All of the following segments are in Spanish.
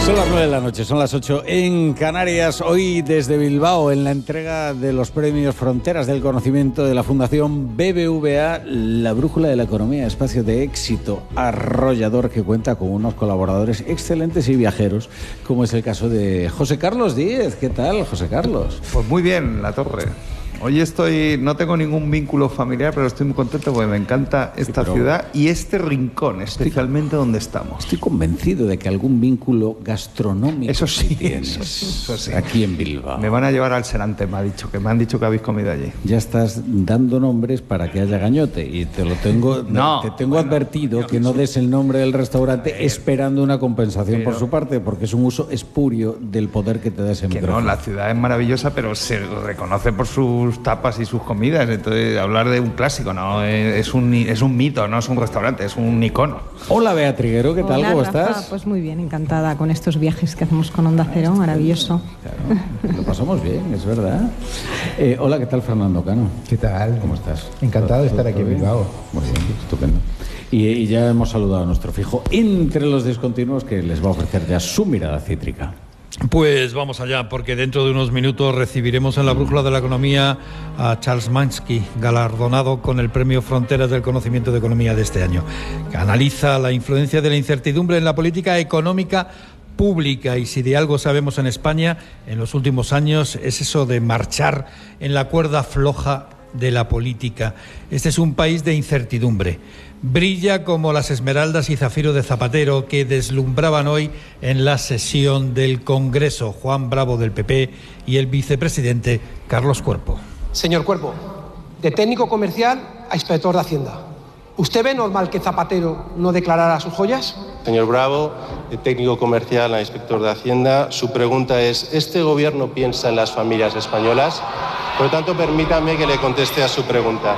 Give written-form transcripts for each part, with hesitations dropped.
Son las 9 de la noche, son las 8 en Canarias. Hoy desde Bilbao, en la entrega de los premios Fronteras del Conocimiento de la Fundación BBVA, la brújula de la economía, espacio de éxito arrollador que cuenta con unos colaboradores excelentes y viajeros, como es el caso de José Carlos Díez. ¿Qué tal, José Carlos? Pues muy bien, La Torre. Hoy no tengo ningún vínculo familiar, pero estoy muy contento porque me encanta esta ciudad y este rincón, especialmente donde estamos. Estoy convencido de que algún vínculo gastronómico eso sí tienes eso sí. Aquí en Bilbao. Me van a llevar al Serante, me han dicho que habéis comido allí. Ya estás dando nombres para que haya gañote y te tengo advertido que no des el nombre del restaurante esperando una compensación por su parte, porque es un uso espurio del poder que te da ese micrófono. No, la ciudad es maravillosa, pero se reconoce por sus tapas y sus comidas. Entonces, hablar de un clásico, no es un mito, no es un restaurante, es un icono. Hola, Bea Triguero, ¿qué tal? ¿Cómo estás? Pues muy bien, encantada con estos viajes que hacemos con Onda Cero, maravilloso. Claro, lo pasamos bien, es verdad. Hola, ¿qué tal, Fernando Cano? ¿Qué tal? ¿Cómo estás? Encantado de estar aquí en Bilbao. Muy bien, estupendo. Y ya hemos saludado a nuestro fijo entre los discontinuos, que les va a ofrecer ya su mirada cítrica. Pues vamos allá, porque dentro de unos minutos recibiremos en la Brújula de la Economía a Charles Mansky, galardonado con el Premio Fronteras del Conocimiento de Economía de este año, que analiza la influencia de la incertidumbre en la política económica pública. Y si de algo sabemos en España en los últimos años es eso de marchar en la cuerda floja de la política. Este es un país de incertidumbre. Brilla como las esmeraldas y zafiro de Zapatero que deslumbraban hoy en la sesión del Congreso Juan Bravo del PP y el vicepresidente Carlos Cuerpo. Señor Cuerpo, de técnico comercial a inspector de Hacienda, ¿usted ve normal que Zapatero no declarara sus joyas? Señor Bravo, de técnico comercial a inspector de Hacienda, su pregunta es: ¿este gobierno piensa en las familias españolas? Por lo tanto, permítame que le conteste a su pregunta.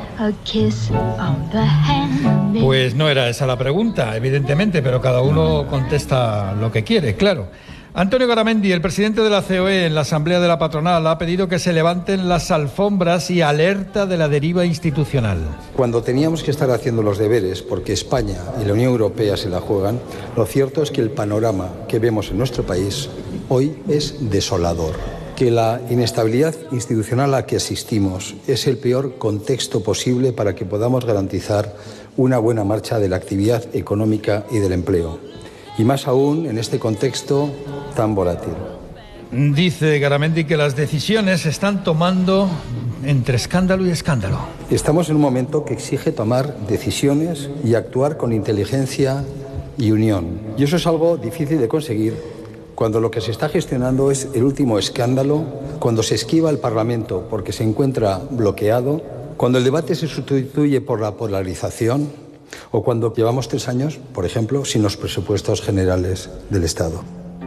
Pues no era esa la pregunta, evidentemente, pero cada uno contesta lo que quiere, claro. Antonio Garamendi, el presidente de la COE en la Asamblea de la Patronal, ha pedido que se levanten las alfombras y alerta de la deriva institucional. Cuando teníamos que estar haciendo los deberes, porque España y la Unión Europea se la juegan, lo cierto es que el panorama que vemos en nuestro país hoy es desolador. Que la inestabilidad institucional a la que asistimos es el peor contexto posible para que podamos garantizar una buena marcha de la actividad económica y del empleo. Y más aún en este contexto tan volátil. Dice Garamendi que las decisiones se están tomando entre escándalo y escándalo. Estamos en un momento que exige tomar decisiones y actuar con inteligencia y unión. Y eso es algo difícil de conseguir cuando lo que se está gestionando es el último escándalo, cuando se esquiva el Parlamento porque se encuentra bloqueado, cuando el debate se sustituye por la polarización o cuando llevamos 3 años, por ejemplo, sin los presupuestos generales del Estado.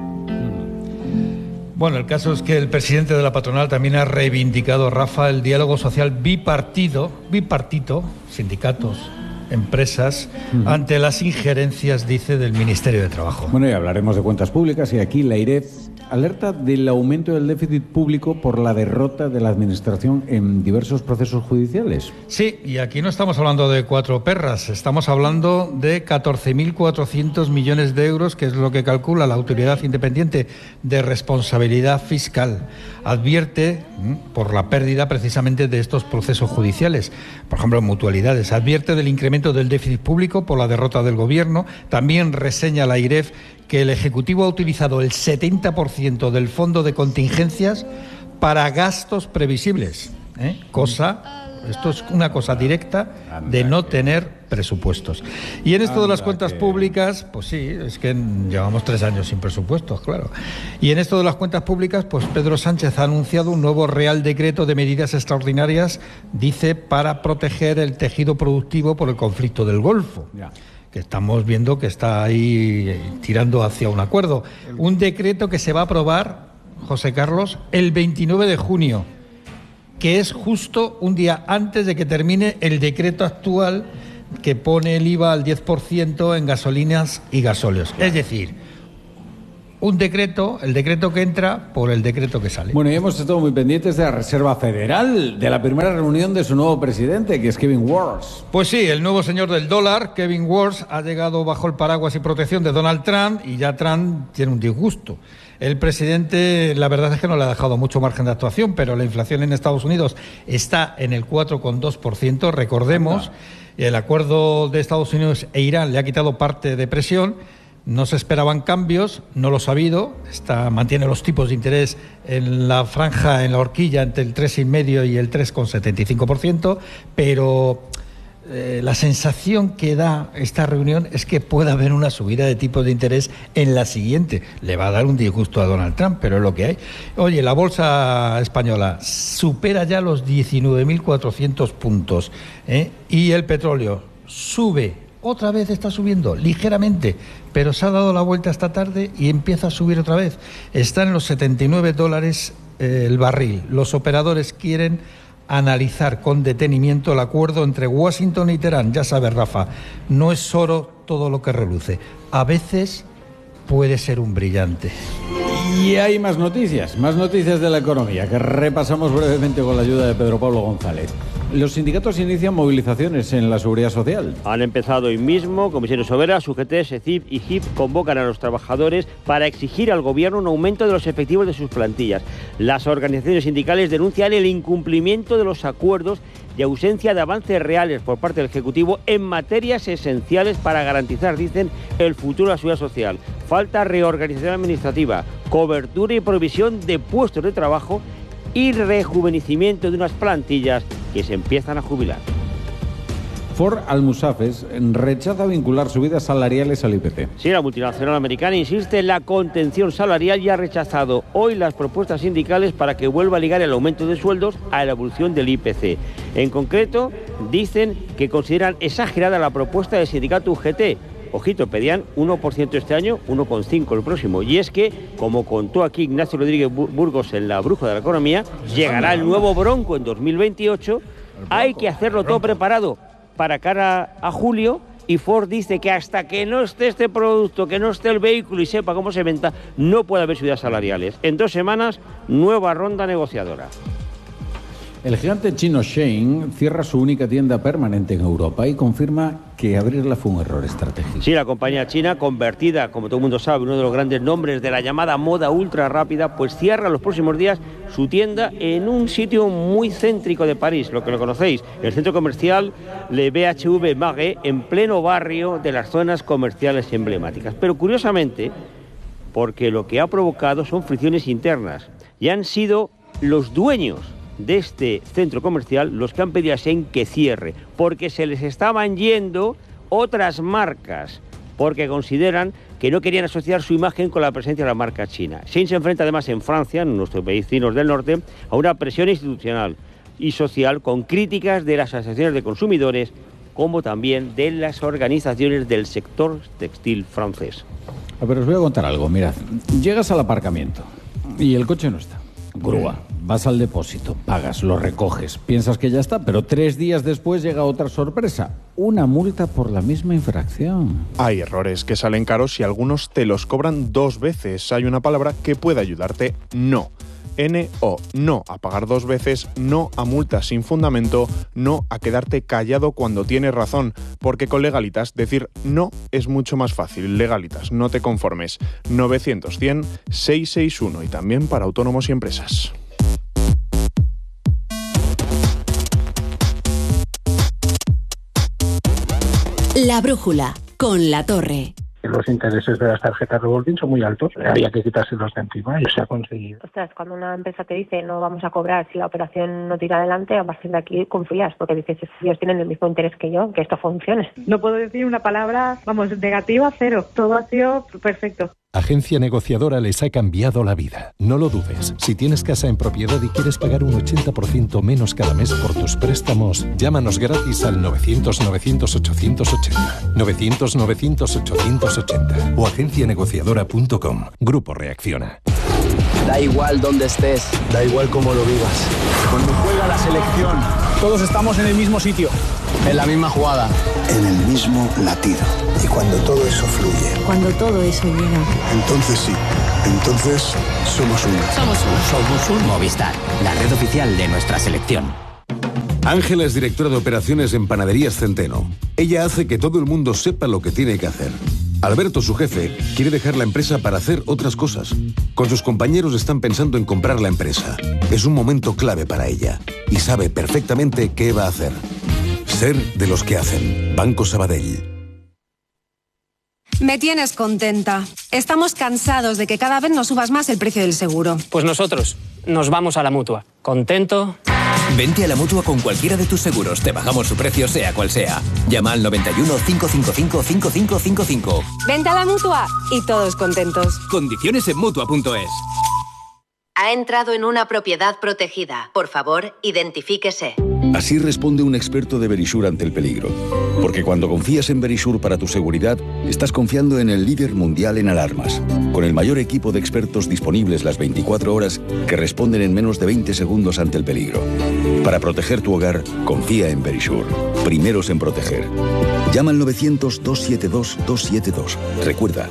Bueno, el caso es que el presidente de la patronal también ha reivindicado, Rafa, el diálogo social bipartito, sindicatos, empresas, ante las injerencias, dice, del Ministerio de Trabajo. Bueno, y hablaremos de cuentas públicas, y aquí la IREF alerta del aumento del déficit público por la derrota de la Administración en diversos procesos judiciales. Sí, y aquí no estamos hablando de 4 perras, estamos hablando de 14.400 millones de euros, que es lo que calcula la Autoridad Independiente de Responsabilidad Fiscal. Advierte por la pérdida precisamente de estos procesos judiciales, por ejemplo, en mutualidades. Advierte del incremento del déficit público por la derrota del Gobierno. También reseña la IREF que el Ejecutivo ha utilizado el 70% del fondo de contingencias para gastos previsibles, esto es una cosa directa de no tener presupuestos. Y en esto de las cuentas públicas, pues sí, es que llevamos 3 años sin presupuestos, claro. Y en esto de las cuentas públicas, pues Pedro Sánchez ha anunciado un nuevo Real Decreto de medidas extraordinarias, dice, para proteger el tejido productivo por el conflicto del Golfo. Ya. Que estamos viendo que está ahí tirando hacia un acuerdo. Un decreto que se va a aprobar, José Carlos, el 29 de junio, que es justo un día antes de que termine el decreto actual que pone el IVA al 10% en gasolinas y gasóleos. Es decir, un decreto, el decreto que entra por el decreto que sale. Bueno, y hemos estado muy pendientes de la Reserva Federal, de la primera reunión de su nuevo presidente, que es Kevin Warsh. Pues sí, el nuevo señor del dólar, Kevin Warsh, ha llegado bajo el paraguas y protección de Donald Trump, y ya Trump tiene un disgusto. El presidente, la verdad es que no le ha dejado mucho margen de actuación, pero la inflación en Estados Unidos está en el 4,2%. Recordemos, el acuerdo de Estados Unidos e Irán le ha quitado parte de presión. No se esperaban cambios, no los ha habido. Mantiene los tipos de interés en la franja, en la horquilla, entre el 3,5% y el 3,75%, pero la sensación que da esta reunión es que puede haber una subida de tipos de interés en la siguiente. Le va a dar un disgusto a Donald Trump, pero es lo que hay. Oye, la bolsa española supera ya los 19.400 puntos, y el petróleo sube. Otra vez está subiendo, ligeramente, pero se ha dado la vuelta esta tarde y empieza a subir otra vez. Está en los $79 el barril. Los operadores quieren analizar con detenimiento el acuerdo entre Washington y Teherán. Ya sabes, Rafa, no es oro todo lo que reluce. A veces puede ser un brillante. Y hay más noticias de la economía, que repasamos brevemente con la ayuda de Pedro Pablo González. Los sindicatos inician movilizaciones en la Seguridad Social. Han empezado hoy mismo. Comisiones Obreras, UGT, SECIF y HIP convocan a los trabajadores para exigir al Gobierno un aumento de los efectivos de sus plantillas. Las organizaciones sindicales denuncian el incumplimiento de los acuerdos y ausencia de avances reales por parte del Ejecutivo en materias esenciales para garantizar, dicen, el futuro de la Seguridad Social. Falta reorganización administrativa, cobertura y provisión de puestos de trabajo y rejuvenecimiento de unas plantillas que se empiezan a jubilar. Ford Almusafes rechaza vincular subidas salariales al IPC. Sí, la multinacional americana insiste en la contención salarial y ha rechazado hoy las propuestas sindicales para que vuelva a ligar el aumento de sueldos a la evolución del IPC. En concreto, dicen que consideran exagerada la propuesta del sindicato UGT. Ojito, pedían 1% este año, 1,5% el próximo. Y es que, como contó aquí Ignacio Rodríguez Burgos en La Brújula de la Economía, llegará el nuevo Bronco en 2028. Hay que hacerlo todo preparado para cara a julio, y Ford dice que hasta que no esté este producto, que no esté el vehículo y sepa cómo se venta, no puede haber subidas salariales. En 2 semanas, nueva ronda negociadora. El gigante chino Shein cierra su única tienda permanente en Europa y confirma que abrirla fue un error estratégico. Sí, la compañía china, convertida, como todo el mundo sabe, uno de los grandes nombres de la llamada moda ultra rápida, pues cierra los próximos días su tienda en un sitio muy céntrico de París, lo que lo conocéis, el centro comercial Le BHV Marais, en pleno barrio de las zonas comerciales emblemáticas. Pero curiosamente, porque lo que ha provocado son fricciones internas, y han sido los dueños de este centro comercial los que han pedido a Shein que cierre, porque se les estaban yendo otras marcas, porque consideran que no querían asociar su imagen con la presencia de la marca china. Shein se enfrenta además en Francia, en nuestros vecinos del norte, a una presión institucional y social con críticas de las asociaciones de consumidores, como también de las organizaciones del sector textil francés. Pero os voy a contar algo, mirad, llegas al aparcamiento y el coche no está. Grúa, vas al depósito, pagas, lo recoges, piensas que ya está, pero 3 días después llega otra sorpresa, una multa por la misma infracción. Hay errores que salen caros y algunos te los cobran 2 veces. Hay una palabra que puede ayudarte: no. N-O, no a pagar 2 veces, no a multas sin fundamento, no a quedarte callado cuando tienes razón, porque con Legalitas decir no es mucho más fácil. Legalitas, no te conformes. 900-100-661 y también para autónomos y empresas. La Brújula, con La Torre. Los intereses de las tarjetas revolving son muy altos, había que quitárselos de encima y se ha conseguido. Ostras, cuando una empresa te dice no vamos a cobrar si la operación no tira adelante, a partir de aquí confías, porque dices, ellos tienen el mismo interés que yo, que esto funcione. No puedo decir una palabra, negativa, 0. Todo ha sido perfecto. Agencia Negociadora les ha cambiado la vida. No lo dudes. Si tienes casa en propiedad y quieres pagar un 80% menos cada mes por tus préstamos, llámanos gratis al 900-900-880. 900-900-880 o agencianegociadora.com. Grupo Reacciona. Da igual dónde estés, da igual cómo lo vivas. Cuando juega la selección, todos estamos en el mismo sitio, en la misma jugada, en el mismo latido. Y cuando todo eso fluye, Cuando todo eso llega. entonces sí, entonces somos uno. Somos un Movistar, la red oficial de nuestra selección. Ángela es directora de operaciones en Panaderías Centeno. Ella hace que todo el mundo sepa lo que tiene que hacer. Alberto, su jefe, quiere dejar la empresa para hacer otras cosas. Con sus compañeros están pensando en comprar la empresa. Es un momento clave para ella y sabe perfectamente qué va a hacer. Ser de los que hacen. Banco Sabadell. Me tienes contenta. Estamos cansados de que cada vez nos subas más el precio del seguro. Pues nosotros nos vamos a la Mutua. ¿Contento? Vente a la Mutua con cualquiera de tus seguros. Te bajamos su precio sea cual sea. Llama al 91 555 5555. Vente a la Mutua y todos contentos. Condiciones en Mutua.es. Ha entrado en una propiedad protegida. Por favor, identifíquese. Así responde un experto de Verisure ante el peligro. Porque cuando confías en Verisure para tu seguridad, estás confiando en el líder mundial en alarmas, con el mayor equipo de expertos disponibles las 24 horas que responden en menos de 20 segundos ante el peligro. Para proteger tu hogar, confía en Verisure. Primeros en proteger. Llama al 900-272-272. Recuerda,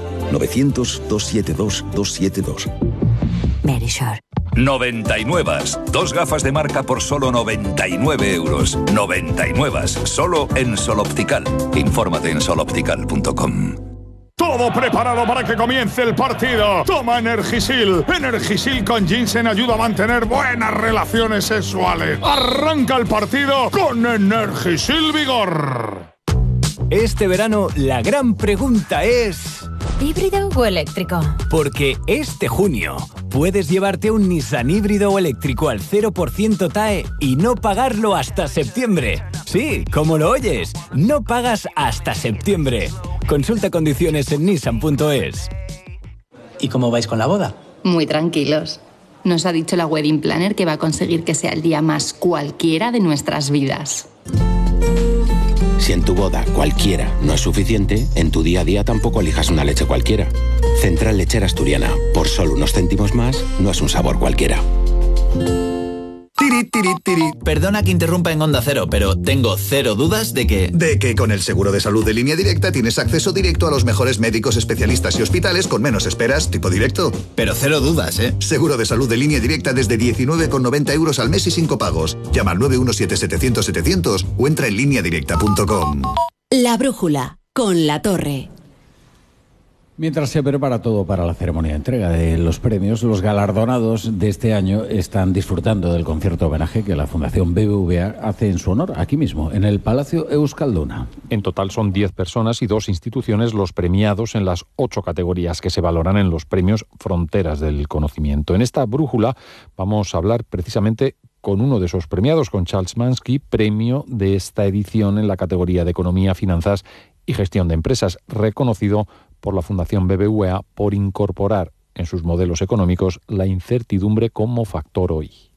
900-272-272. Verisure. 99. 2 gafas de marca por solo 99 euros. 99. Solo en Sol Optical. Infórmate en soloptical.com. Todo preparado para que comience el partido. Toma Energisil. Energisil con ginseng ayuda a mantener buenas relaciones sexuales. Arranca el partido con Energisil Vigor. Este verano la gran pregunta es... ¿híbrido o eléctrico? Porque este junio puedes llevarte un Nissan híbrido o eléctrico al 0% TAE y no pagarlo hasta septiembre. Sí, como lo oyes, no pagas hasta septiembre. Consulta condiciones en nissan.es. ¿Y cómo vais con la boda? Muy tranquilos. Nos ha dicho la wedding planner que va a conseguir que sea el día más cualquiera de nuestras vidas. Si en tu boda cualquiera no es suficiente, en tu día a día tampoco elijas una leche cualquiera. Central Lechera Asturiana. Por solo unos céntimos más, no es un sabor cualquiera. Tiri, tiri, tiri. Perdona que interrumpa en Onda Cero, pero tengo cero dudas de que con el seguro de salud de Línea Directa tienes acceso directo a los mejores médicos, especialistas y hospitales con menos esperas, tipo directo. Pero cero dudas, ¿eh? Seguro de salud de Línea Directa desde 19,90 euros al mes y sin copagos. Llama al 917-700-700 o entra en lineadirecta.com. La Brújula, con La Torre. Mientras se prepara todo para la ceremonia de entrega de los premios, los galardonados de este año están disfrutando del concierto homenaje que la Fundación BBVA hace en su honor, aquí mismo, en el Palacio Euskalduna. En total son 10 personas y 2 instituciones los premiados en las 8 categorías que se valoran en los premios Fronteras del Conocimiento. En esta brújula vamos a hablar precisamente con uno de esos premiados, con Charles Mansky, premio de esta edición en la categoría de Economía, Finanzas y Gestión de Empresas, reconocido por la Fundación BBVA por incorporar en sus modelos económicos la incertidumbre como factor hoy.